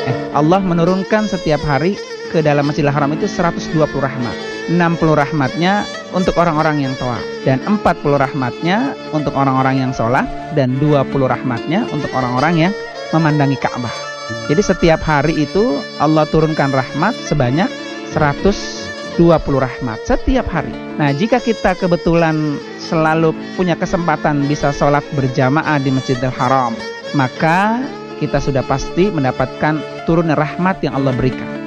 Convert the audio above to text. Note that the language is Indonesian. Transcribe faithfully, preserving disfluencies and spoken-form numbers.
Eh, Allah menurunkan setiap hari ke dalam Masjidil Haram itu seratus dua puluh rahmat. enam puluh rahmatnya untuk orang-orang yang tawaf, dan empat puluh rahmatnya untuk orang-orang yang sholat, dan dua puluh rahmatnya untuk orang-orang yang memandangi Ka'bah. Jadi setiap hari itu Allah turunkan rahmat sebanyak seratus dua puluh rahmat setiap hari. Nah, jika kita kebetulan selalu punya kesempatan bisa sholat berjamaah di Masjidil Haram, maka kita sudah pasti mendapatkan turun rahmat yang Allah berikan.